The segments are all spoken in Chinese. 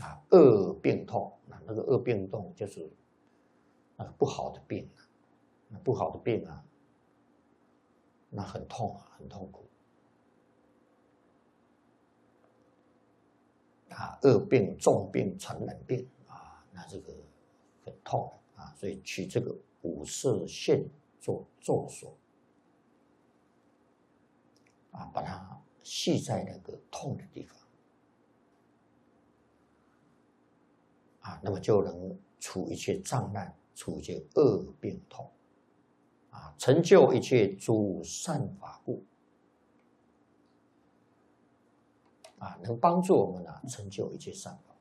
恶病痛，那个恶病痛就是那个不好的病，那不好的病啊，那很痛啊，很痛苦。恶病、重病、传染病那这个很痛所以取这个五色线做咒所把它系在那个痛的地方那么就能除一切障难，除一切恶病痛成就一切诸善法故能帮助我们成就一切善法。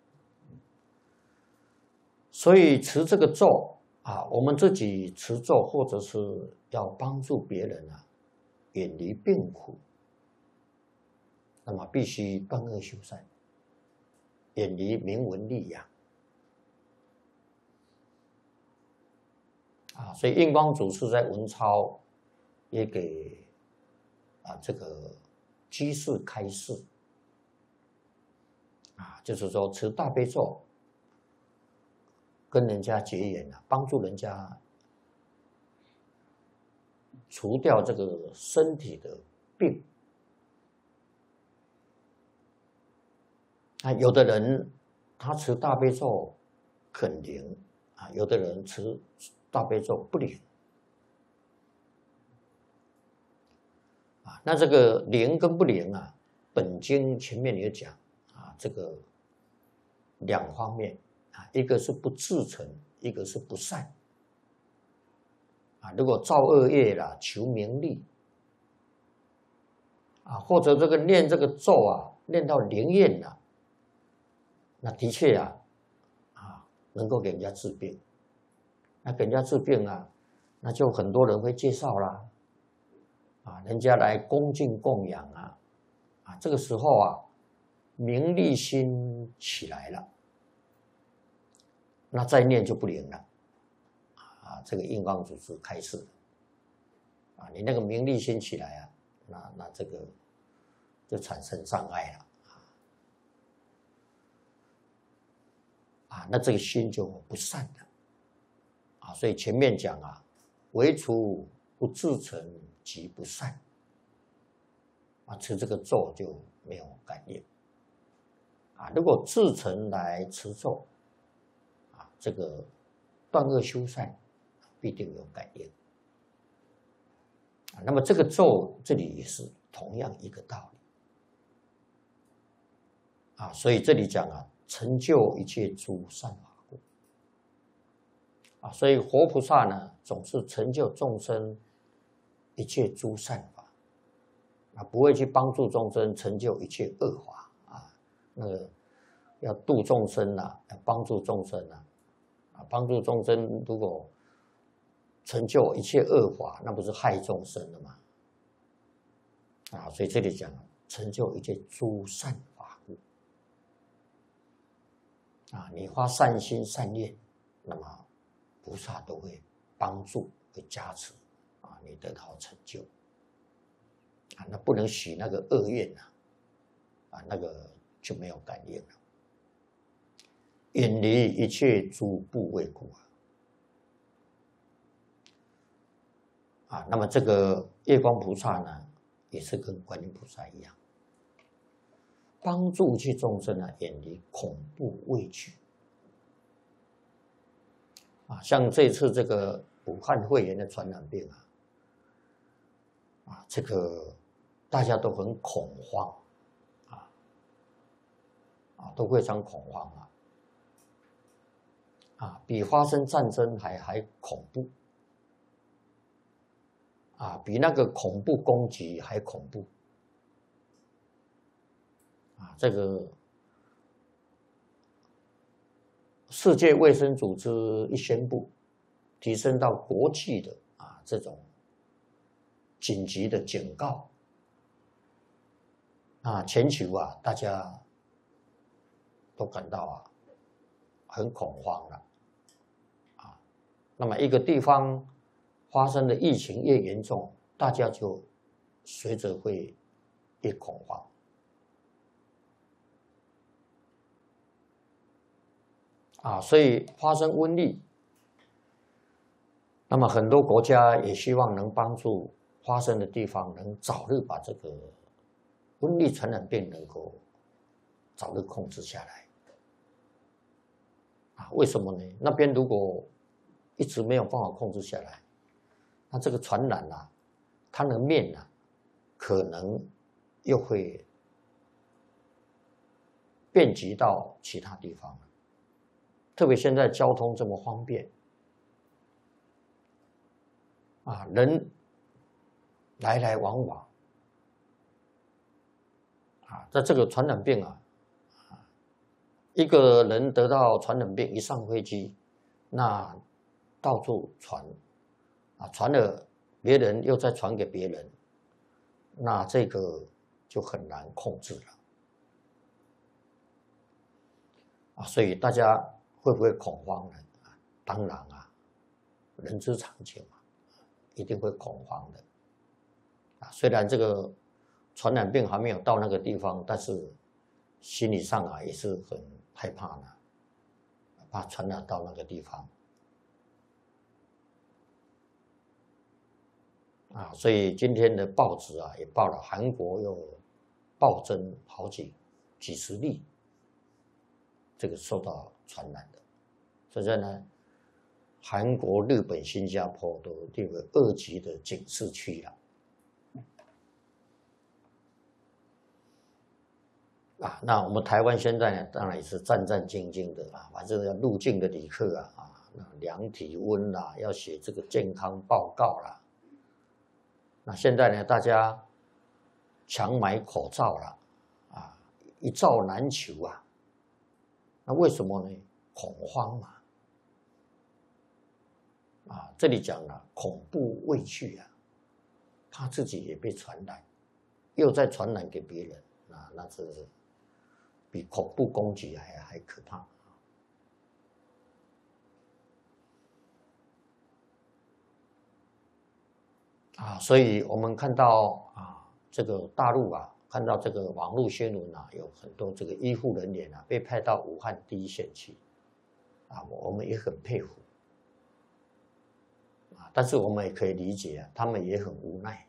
所以持这个咒我们自己持咒，或者是要帮助别人远离病苦，那么必须断恶修善，远离名闻利养所以印光祖师在文钞也给这个居士开示就是说持大悲咒跟人家结缘帮助人家除掉这个身体的病有的人他持大悲咒很灵有的人持大悲咒不灵那这个灵跟不灵本经前面也讲这个两方面一个是不至诚，一个是不善如果造恶业啦，求名利或者这个念这个咒念到灵验了，那的确能够给人家治病。那给人家治病那就很多人会介绍啦人家来恭敬供养这个时候名利心起来了，那再念就不灵了这个印光祖师开示你那个名利心起来那这个就产生障碍了那这个心就不善了所以前面讲唯除不至诚即不善持这个咒就没有感应如果至诚来持咒这个断恶修善必定有感应那么这个咒这里也是同样一个道理所以这里讲成就一切诸善法故所以活菩萨呢总是成就众生一切诸善法不会去帮助众生成就一切恶法那个要度众生要帮助众生帮助众生如果成就一切恶法，那不是害众生了吗所以这里讲成就一切诸善法故你发善心善念，那么菩萨都会帮助会加持你得到成就那不能许那个恶愿那个就没有感应了。远离一切诸怖畏故那么这个月光菩萨呢也是跟观音菩萨一样，帮助一切众生远离恐怖畏惧像这次这个武汉肺炎的传染病这个大家都很恐慌都非常恐慌比发生战争还恐怖比那个恐怖攻击还恐怖这个世界卫生组织一宣布提升到国际的这种紧急的警告全球大家都感到很恐慌了那么一个地方发生的疫情越严重，大家就随着会越恐慌所以发生瘟疫，那么很多国家也希望能帮助发生的地方能早日把这个瘟疫传染病能够早日控制下来。为什么呢？那边如果一直没有办法控制下来，那这个传染它的面可能又会遍及到其他地方了。特别现在交通这么方便，人来来往往，在这个传染病一个人得到传染病，一上飞机，那到处传，传了别人又再传给别人，那这个就很难控制了。所以大家会不会恐慌呢？当然人之常情一定会恐慌的。虽然这个传染病还没有到那个地方，但是心理上也是很害怕的，怕传染到那个地方。所以今天的报纸也报了，韩国又暴增好几十例，这个受到传染的。所以呢，韩国、日本、新加坡都列为2级的警示区了。那我们台湾现在呢，当然也是战战兢兢的反正要入境的旅客量体温要写这个健康报告啦。那现在呢，大家强买口罩了一罩难求那为什么呢？恐慌嘛。这里讲了恐怖畏惧怕自己也被传染，又再传染给别人那这是比恐怖攻击还可怕。所以我们看到这个大陆看到这个网络新闻有很多这个医护人员被派到武汉第一线去我们也很佩服但是我们也可以理解他们也很无奈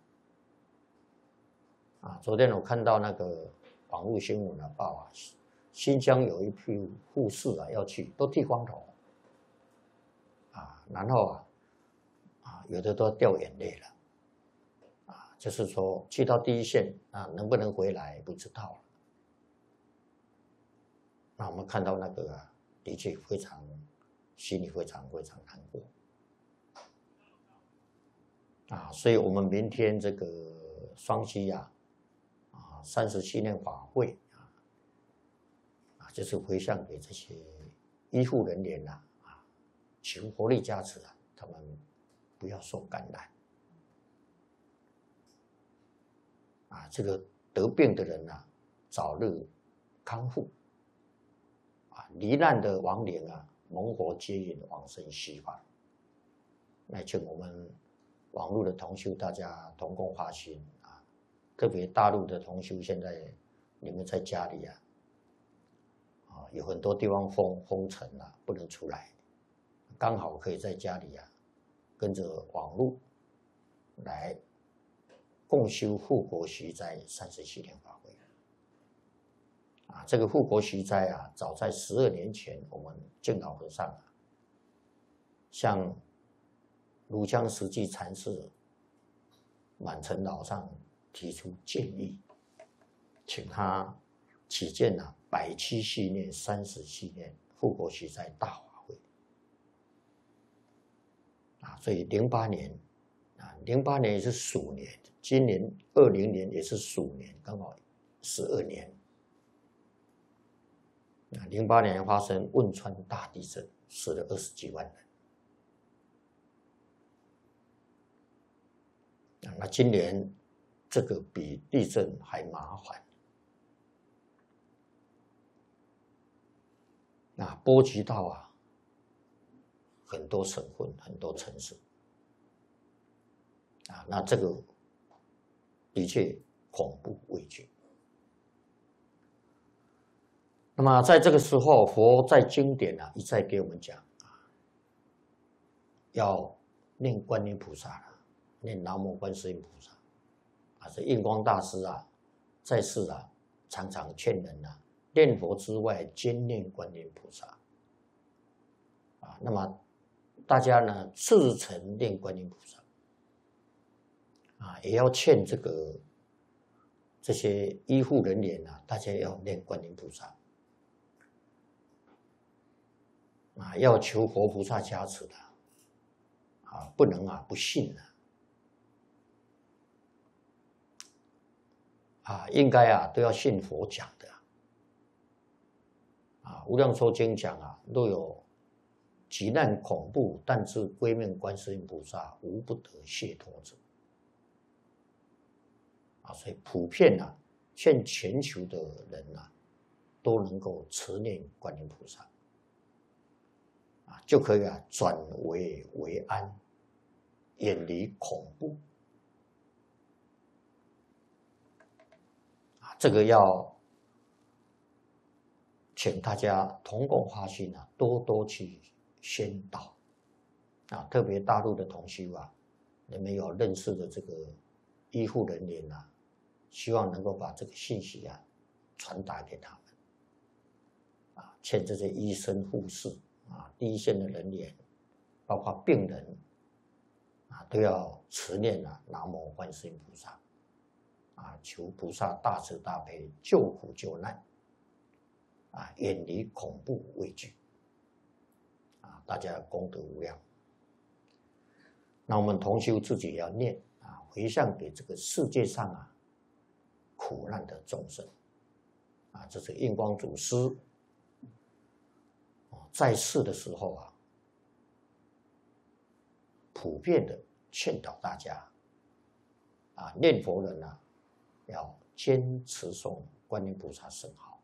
昨天我看到那个网络新闻报新疆有一批护士要去，都剃光头然后有的都掉眼泪了就是说去到第一线能不能回来不知道那我们看到那个的确心里非常难过所以我们明天这个双溪37年法会就是回向给这些医护人员求佛力加持他们不要受感染这个得病的人早日康复罹难的亡灵蒙佛接引往生西方。那请我们网络的同修大家同共发心特别大陆的同修现在你们在家里有很多地方封城不能出来，刚好可以在家里跟着网络来共修护国息灾37年法会这个护国息灾早在12年前，我们净老和尚向庐江实际禅师满城老上提出建议，请他起建107系列、37年护国息灾大法会所以08年08年也是鼠年，今年20年也是鼠年，刚好12年08年发生汶川大地震，死了20几万人那今年这个比地震还麻烦波及到很多省份很多城市那这个的确恐怖畏惧那么在这个时候，佛在经典一再给我们讲要念观音菩萨念南无观世音菩萨这印光大师在世常常劝人念佛之外兼念观音菩萨那么大家呢至诚念观音菩萨也要劝这些医护人员大家要念观音菩萨要求活菩萨加持的不能不信应该都要信佛讲的无量寿经讲若有急难恐怖，但自归命观世音菩萨，无不得解脱者所以普遍劝全球的人都能够持念观音菩萨就可以转危为安，远离恐怖这个要请大家同共发心多多去宣导特别大陆的同修你们有认识的这个医护人员希望能够把这个信息传达给他们劝这些医生护士第一线的人员包括病人都要持念南无观世音菩萨求菩萨大慈大悲救苦救难远离恐怖畏惧大家功德无量。那我们同修自己也要念回向给这个世界上苦难的众生这是印光祖师在世的时候普遍的劝导大家念佛人要坚持诵观音菩萨圣号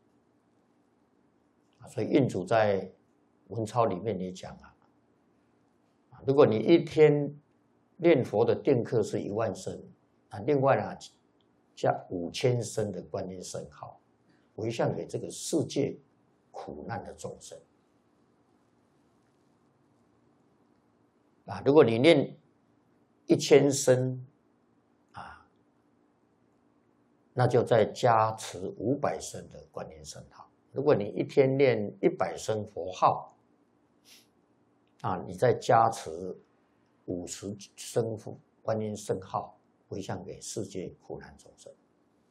所以印祖在文钞里面也讲如果你一天念佛的定课是10000声另外加5000声的观音圣号回向给这个世界苦难的众生如果你念1000声那就再加持500声的观音圣号。如果你一天念100声佛号你再加持50声观音圣号回向给世界苦难众生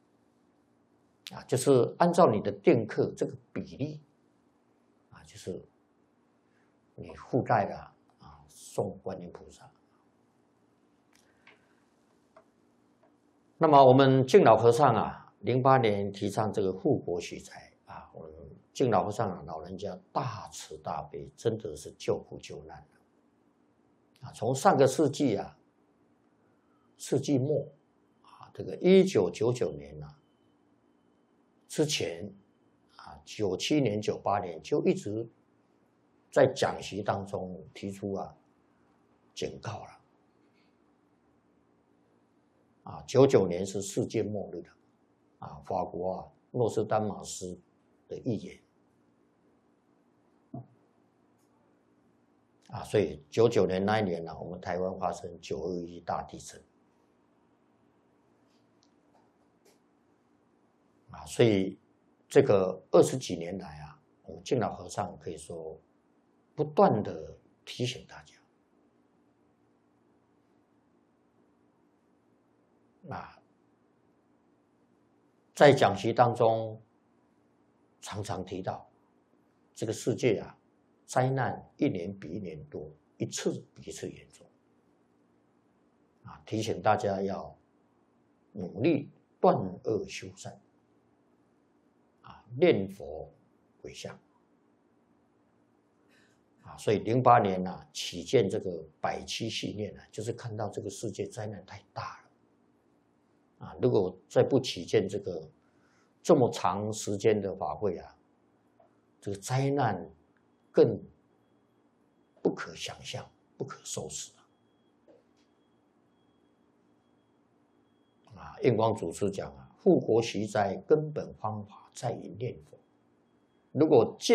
就是按照你的定课这个比例就是你附带的诵观音菩萨。那么我们敬老和尚08年提倡这个护国息灾我们敬老和尚老人家大慈大悲，真的是救苦救难从上个世纪世纪末这个1999年之前97年98年就一直在讲习当中提出警告了99年是世界末日法国诺斯丹马斯的预言所以99年那一年我们台湾发生921大地震所以这个20几年来我们敬老和尚可以说不断的提醒大家在讲习当中常常提到这个世界灾难一年比一年多，一次比一次严重提醒大家要努力断恶修善念佛回向所以08年起见这个107系列就是看到这个世界灾难太大了如果再不起见这么长时间的法会这个灾难更不可想象，不可收拾印光祖师讲护国息灾根本方法在于念佛如果